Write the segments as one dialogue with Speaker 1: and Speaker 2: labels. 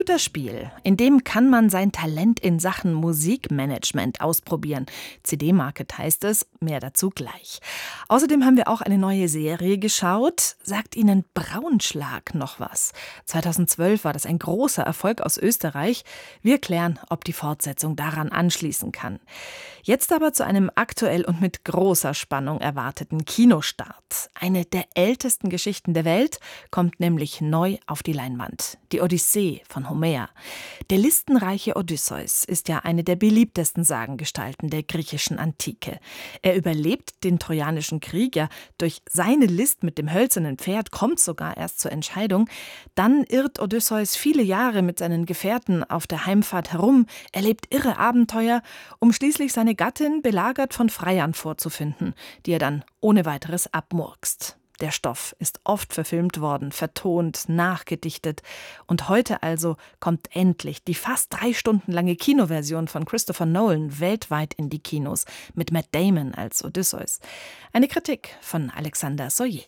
Speaker 1: Computerspiel. In dem kann man sein Talent in Sachen Musikmanagement ausprobieren. CD-Market heißt es, mehr dazu gleich. Außerdem haben wir auch eine neue Serie geschaut. Sagt Ihnen Braunschlag noch was? 2012 war das ein großer Erfolg aus Österreich. Wir klären, ob die Fortsetzung daran anschließen kann. Jetzt aber zu einem aktuell und mit großer Spannung erwarteten Kinostart. Eine der ältesten Geschichten der Welt kommt nämlich neu auf die Leinwand. Die Odyssee von Homer. Der listenreiche Odysseus ist ja eine der beliebtesten Sagengestalten der griechischen Antike. Er überlebt den Trojanischen Krieg, ja durch seine List mit dem hölzernen Pferd kommt sogar erst zur Entscheidung. Dann irrt Odysseus viele Jahre mit seinen Gefährten auf der Heimfahrt herum, erlebt irre Abenteuer, um schließlich seine Gattin belagert von Freiern vorzufinden, die er dann ohne weiteres abmurkst. Der Stoff ist oft verfilmt worden, vertont, nachgedichtet. Und heute also kommt endlich die fast 3 Stunden lange Kinoversion von Christopher Nolan weltweit in die Kinos, mit Matt Damon als Odysseus. Eine Kritik von Alexander Soyer.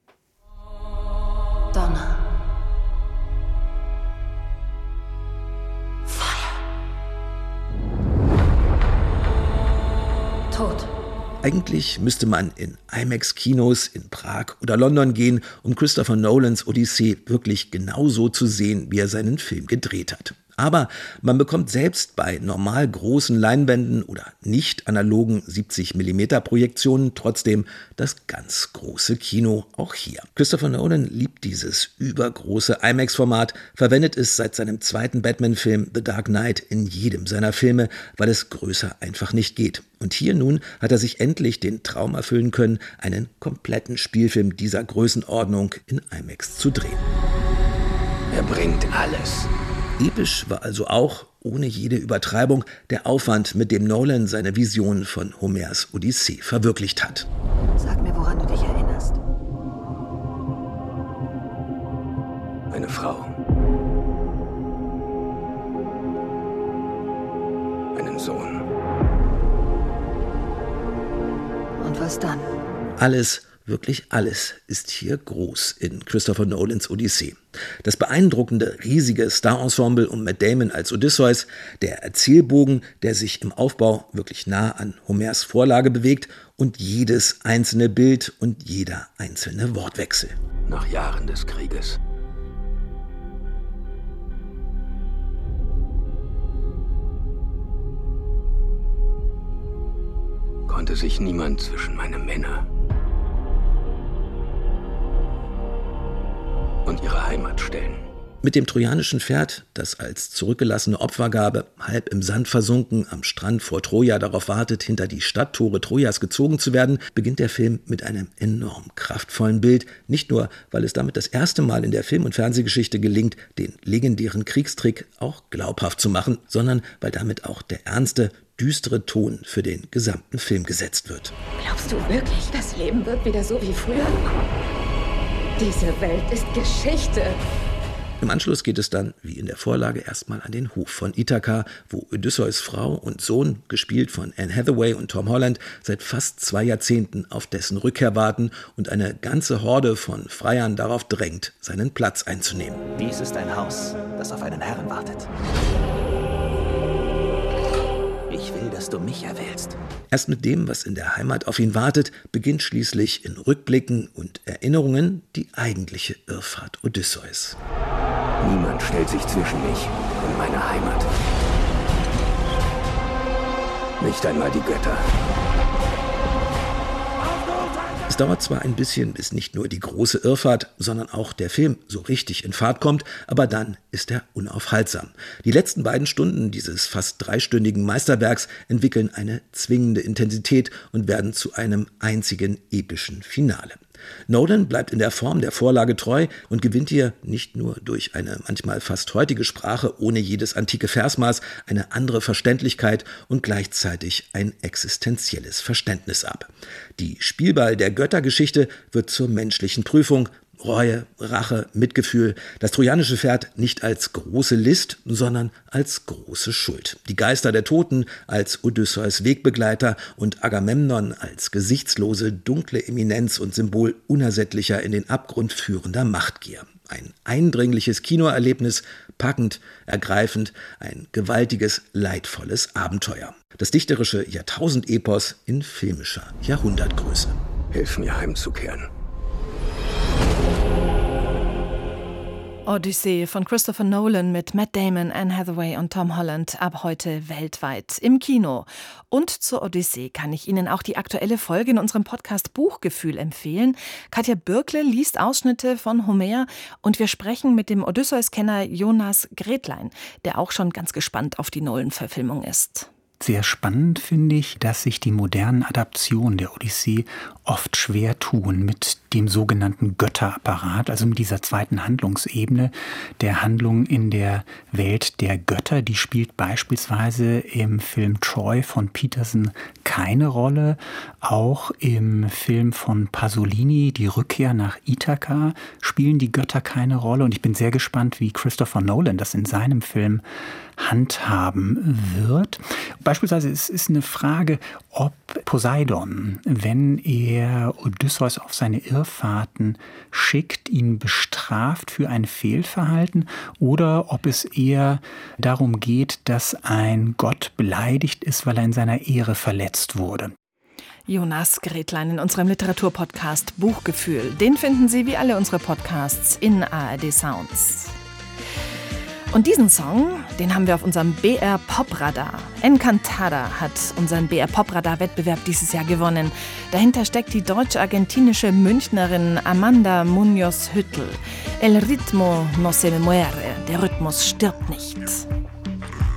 Speaker 2: Donner. Feuer. Tod.
Speaker 3: Eigentlich müsste man in IMAX-Kinos in Prag oder London gehen, um Christopher Nolans Odyssee wirklich genauso zu sehen, wie er seinen Film gedreht hat. Aber man bekommt selbst bei normal großen Leinwänden oder nicht analogen 70mm-Projektionen trotzdem das ganz große Kino auch hier. Christopher Nolan liebt dieses übergroße IMAX-Format, verwendet es seit seinem zweiten Batman-Film The Dark Knight in jedem seiner Filme, weil es größer einfach nicht geht. Und hier nun hat er sich endlich den Traum erfüllen können, einen kompletten Spielfilm dieser Größenordnung in IMAX zu drehen.
Speaker 4: Er bringt alles.
Speaker 3: Episch war also auch, ohne jede Übertreibung, der Aufwand, mit dem Nolan seine Vision von Homers Odyssee verwirklicht hat.
Speaker 2: Sag mir, woran du dich erinnerst.
Speaker 4: Eine Frau. Einen Sohn.
Speaker 2: Und was dann?
Speaker 3: Alles, wirklich alles ist hier groß in Christopher Nolans Odyssee. Das beeindruckende, riesige Star-Ensemble um Matt Damon als Odysseus, der Erzählbogen, der sich im Aufbau wirklich nah an Homers Vorlage bewegt und jedes einzelne Bild und jeder einzelne Wortwechsel.
Speaker 4: Nach Jahren des Krieges. Konnte sich niemand zwischen meine Männer und ihre Heimat stellen.
Speaker 3: Mit dem trojanischen Pferd, das als zurückgelassene Opfergabe halb im Sand versunken am Strand vor Troja darauf wartet, hinter die Stadttore Trojas gezogen zu werden, beginnt der Film mit einem enorm kraftvollen Bild. Nicht nur, weil es damit das erste Mal in der Film- und Fernsehgeschichte gelingt, den legendären Kriegstrick auch glaubhaft zu machen, sondern weil damit auch der ernste, düstere Ton für den gesamten Film gesetzt wird.
Speaker 5: Glaubst du wirklich, das Leben wird wieder so wie früher? Diese Welt ist Geschichte.
Speaker 3: Im Anschluss geht es dann, wie in der Vorlage, erstmal an den Hof von Ithaka, wo Odysseus Frau und Sohn, gespielt von Anne Hathaway und Tom Holland, seit fast 2 Jahrzehnten auf dessen Rückkehr warten und eine ganze Horde von Freiern darauf drängt, seinen Platz einzunehmen.
Speaker 6: Dies ist ein Haus, das auf einen Herrn wartet. Ich will, dass du mich erwählst.
Speaker 3: Erst mit dem, was in der Heimat auf ihn wartet, beginnt schließlich in Rückblicken und Erinnerungen die eigentliche Irrfahrt Odysseus.
Speaker 4: Niemand stellt sich zwischen mich und meine Heimat. Nicht einmal die Götter.
Speaker 3: Es dauert zwar ein bisschen, bis nicht nur die große Irrfahrt, sondern auch der Film so richtig in Fahrt kommt, aber dann ist er unaufhaltsam. Die letzten 2 Stunden dieses fast 3-stündigen Meisterwerks entwickeln eine zwingende Intensität und werden zu einem einzigen epischen Finale. Nolan bleibt in der Form der Vorlage treu und gewinnt hier nicht nur durch eine manchmal fast heutige Sprache ohne jedes antike Versmaß eine andere Verständlichkeit und gleichzeitig ein existenzielles Verständnis ab. Die Spielball der Göttergeschichte wird zur menschlichen Prüfung. Reue, Rache, Mitgefühl, das trojanische Pferd nicht als große List, sondern als große Schuld. Die Geister der Toten als Odysseus Wegbegleiter und Agamemnon als gesichtslose, dunkle Eminenz und Symbol unersättlicher in den Abgrund führender Machtgier. Ein eindringliches Kinoerlebnis, Packend, ergreifend, ein gewaltiges, leidvolles Abenteuer. Das dichterische Jahrtausendepos in filmischer Jahrhundertgröße.
Speaker 4: Hilf mir heimzukehren.
Speaker 1: Odyssee von Christopher Nolan mit Matt Damon, Anne Hathaway und Tom Holland ab heute weltweit im Kino. Und zur Odyssee kann ich Ihnen auch die aktuelle Folge in unserem Podcast Buchgefühl empfehlen. Katja Birkle liest Ausschnitte von Homer und wir sprechen mit dem Odysseus-Kenner Jonas Gretlein, der auch schon ganz gespannt auf die Nolan-Verfilmung ist.
Speaker 7: Sehr spannend finde ich, dass sich die modernen Adaptionen der Odyssee oft schwer tun mit dem sogenannten Götterapparat, also mit dieser zweiten Handlungsebene der Handlung in der Welt der Götter. Die spielt beispielsweise im Film Troy von Peterson keine Rolle. Auch im Film von Pasolini, Die Rückkehr nach Ithaka, spielen die Götter keine Rolle. Und ich bin sehr gespannt, wie Christopher Nolan das in seinem Film handhaben wird. Beispielsweise es ist eine Frage, ob Poseidon, wenn er Odysseus auf seine Irrfahrten schickt, ihn bestraft für ein Fehlverhalten oder ob es eher darum geht, dass ein Gott beleidigt ist, weil er in seiner Ehre verletzt wurde.
Speaker 1: Jonas Gretlein in unserem Literaturpodcast Buchgefühl. Den finden Sie wie alle unsere Podcasts in ARD Sounds. Und diesen Song, den haben wir auf unserem BR Popradar. Encantada hat unseren BR Popradar-Wettbewerb dieses Jahr gewonnen. Dahinter steckt die deutsch-argentinische Münchnerin Amanda Munoz Hüttl. El ritmo no se muere, der Rhythmus stirbt nicht.